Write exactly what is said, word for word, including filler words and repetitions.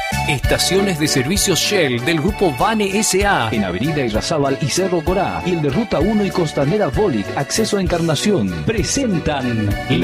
Estaciones de servicios Shell del grupo Vane S A en Avenida Irrazábal y Cerro Corá, y el de Ruta uno y Costanera Bolic, acceso a Encarnación, presentan